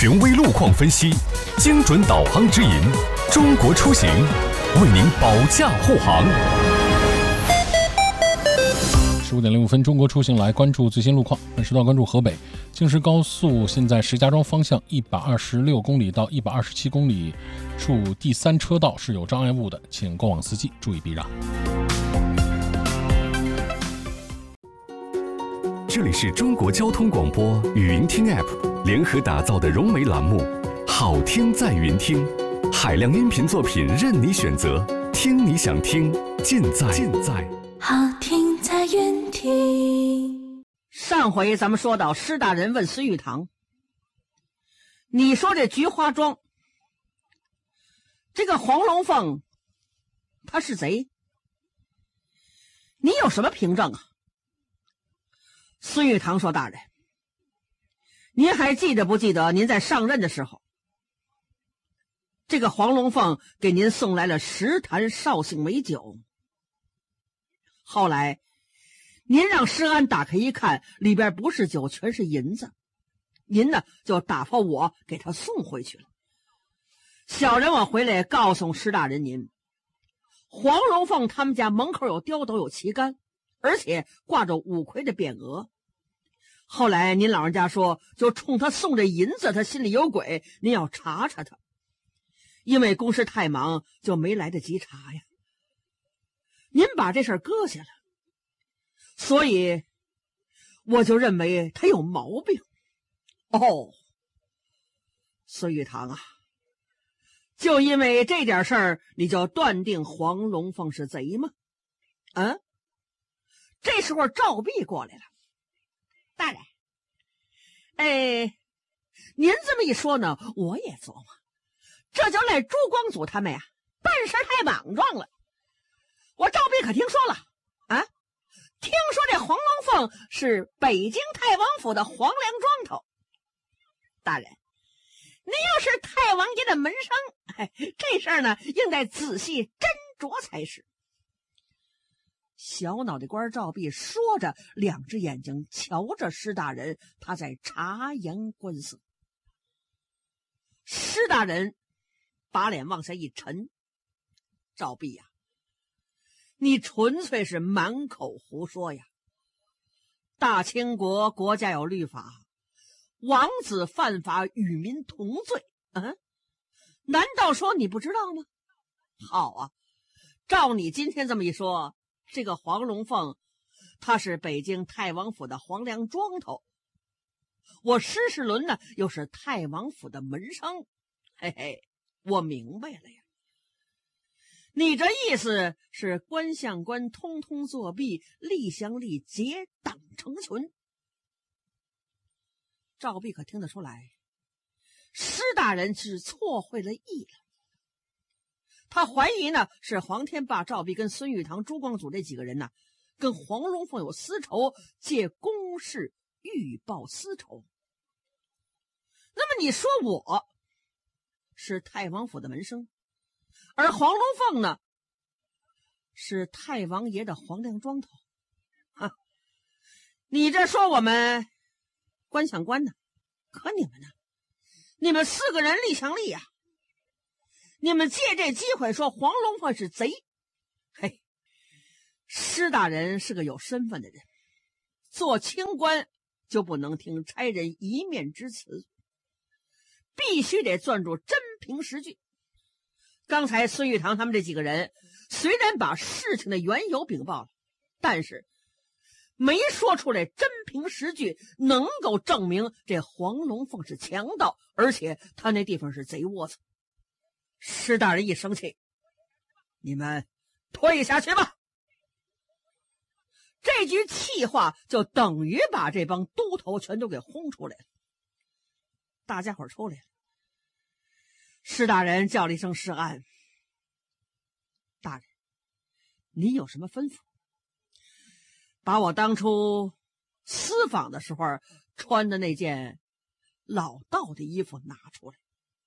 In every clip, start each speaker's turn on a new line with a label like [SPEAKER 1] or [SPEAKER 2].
[SPEAKER 1] 权威路况分析，精准导航指引，中国出行为您保驾护航。
[SPEAKER 2] 15:05，中国出行来关注最新路况。本时段关注河北京石高速，现在石家庄方向126公里到127公里处第3车道是有障碍物的，请过往司机注意避让。
[SPEAKER 1] 这里是中国交通广播语音听 App 联合打造的融媒栏目《好听在云听》，海量音频作品任你选择，听你想听，尽在
[SPEAKER 3] 好听在云听。
[SPEAKER 4] 上回咱们说到施大人问孙玉堂，你说这菊花庄这个黄龙凤他是贼，你有什么凭证啊？孙玉堂说，大人，您还记得不记得您在上任的时候，这个黄龙凤给您送来了10坛绍兴美酒，后来您让施安打开一看，里边不是酒，全是银子，您呢就打发我给他送回去了。小人我回来告诉施大人您，黄龙凤他们家门口有雕斗有旗杆，而且挂着5魁的匾额。后来您老人家说，就冲他送这银子，他心里有鬼，您要查查他。因为公事太忙，就没来得及查呀。您把这事儿搁下了，所以我就认为他有毛病。哦，孙玉堂啊，就因为这点事儿，你就断定黄龙凤是贼吗？这时候赵弼过来了，大人，您这么一说呢，我也琢磨，这就赖朱光祖他们呀，办事太莽撞了。我赵弼可听说了啊，听说这黄龙凤是北京太王府的黄梁庄头。大人，您要是太王爷的门生，这事儿呢，应该仔细斟酌才是。小脑袋瓜赵弼说着，2只眼睛瞧着施大人，他在察言观色。施大人把脸往下一沉，赵弼呀，你纯粹是满口胡说呀！大清国国家有律法，王子犯法与民同罪，难道说你不知道吗？好啊，照你今天这么一说，这个黄龙凤他是北京太王府的黄梁庄头，我施世伦呢又是太王府的门生，嘿嘿，我明白了呀。你这意思是官相官通通作弊，吏相吏结党成群。赵弼可听得出来，施大人是错会了意了。他怀疑呢是黄天霸、赵弼跟孙玉堂、朱光祖这几个人呢，跟黄龙凤有私仇，借公事欲报私仇。那么你说我是太王府的门生，而黄龙凤呢是太王爷的黄梁庄头，你这说我们官相官呢，可你们呢？你们4个人力相力呀，你们借这机会说黄龙凤是贼。嘿，施大人是个有身份的人，做清官就不能听差人一面之词，必须得攥住真凭实据。刚才孙玉堂他们这几个人虽然把事情的缘由禀报了，但是没说出来真凭实据能够证明这黄龙凤是强盗，而且他那地方是贼窝子。施大人一生气，你们退下去吧。这句气话就等于把这帮都头全都给轰出来了。大家伙出来了，施大人叫了一声施安，大人，您有什么吩咐？把我当初私访的时候穿的那件老道的衣服拿出来。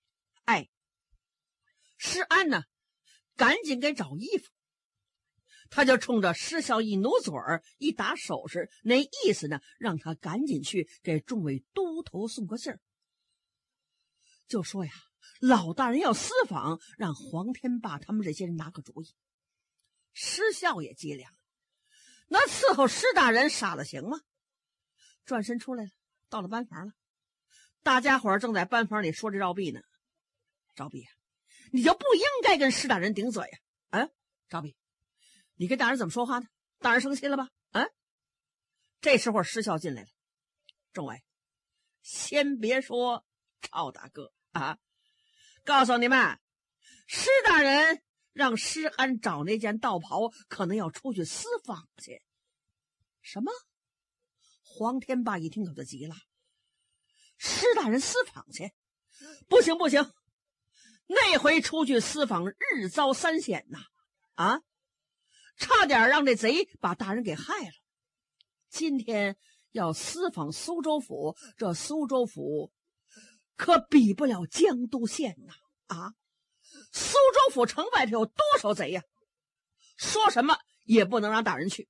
[SPEAKER 4] 施安呢赶紧给找衣服，他就冲着施孝一努嘴儿，一打手势，那意思呢让他赶紧去给众位都头送个信儿。 就说呀，老大人要私访，让黄天霸他们这些人拿个主意。施孝也机灵，那伺候施大人傻了行吗？转身出来了，到了班房了。大家伙正在班房里说着赵弼呢。赵弼啊，你就不应该跟施大人顶嘴呀！啊，赵弼，你跟大人怎么说话呢？大人生气了吧？啊！这时候施孝进来了。众位，先别说赵大哥啊，告诉你们，施大人让施安找那件道袍，可能要出去私访去。什么？黄天霸一听可就急了。施大人私访去？不行不行，那回出去私访日遭三险呐！啊，差点让这贼把大人给害了。今天要私访苏州府，这苏州府可比不了江都县呐！啊，苏州府城外头有多少贼呀？说什么也不能让大人去。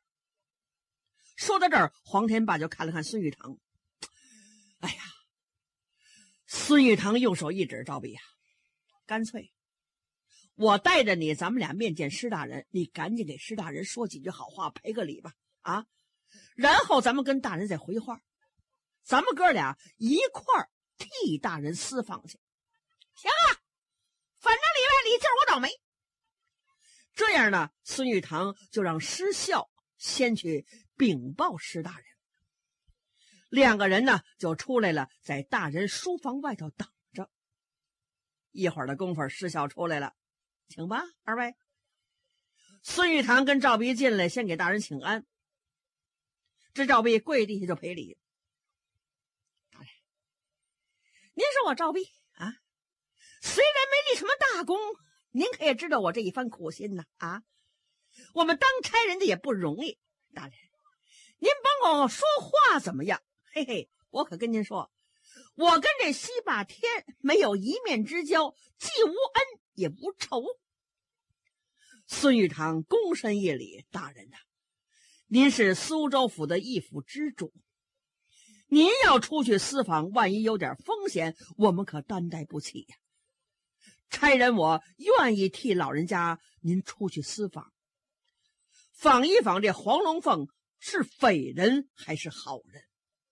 [SPEAKER 4] 说到这儿，黄天霸就看了看孙玉堂。哎呀，孙玉堂用手一指，赵弼呀，干脆我带着你，咱们俩面见施大人，你赶紧给施大人说几句好话，赔个礼吧，啊，然后咱们跟大人再回话，咱们哥俩一块儿替大人私访去。行啊，反正里外里就是我倒霉。这样呢，孙玉堂就让施孝先去禀报施大人。两个人呢就出来了，在大人书房外头等着。一会儿的功夫，施孝出来了，请吧，二位。孙玉堂跟赵弼进来，先给大人请安。这赵弼跪地下就赔礼。大人，您是我赵弼啊，虽然没立什么大功，您可也知道我这一番苦心呐啊！我们当差人的也不容易，大人，您帮我说话怎么样？嘿嘿，我可跟您说，我跟这西霸天没有一面之交，既无恩也无仇。孙玉堂躬身一礼，大人呐，您是苏州府的一府之主，您要出去私访，万一有点风险，我们可担待不起呀。差人我愿意替老人家您出去私访，访一访这黄龙凤是匪人还是好人。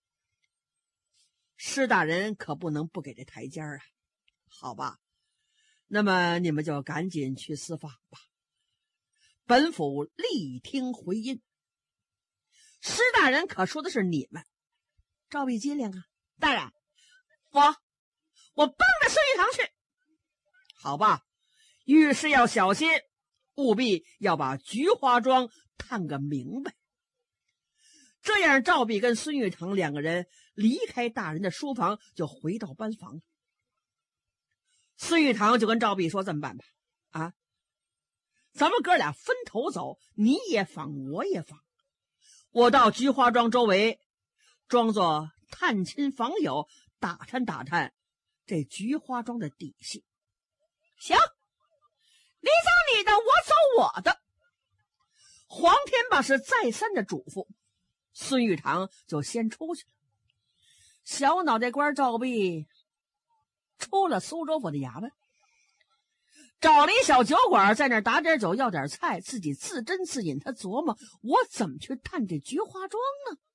[SPEAKER 4] 施大人可不能不给这台阶啊！好吧，那么你们就赶紧去私访吧，本府力听回音。施大人可说的是你们。赵弼机灵啊，大人，我帮着孙玉堂去。好吧，遇事要小心，务必要把菊花庄探个明白。这样，赵弼跟孙玉堂两个人离开大人的书房，就回到班房。孙玉堂就跟赵弼说：“这么办吧，啊，咱们哥俩分头走，你也访，我也访。我到菊花庄周围，装作探亲访友，打探打探这菊花庄的底细。行，你走你的，我走我的。”黄天霸是再三的嘱咐。孙玉堂就先出去了。小脑袋瓜赵弼出了苏州府的衙门，找了一小酒馆，在那儿打点酒，要点菜，自己自斟自饮。他琢磨，我怎么去探这菊花庄呢？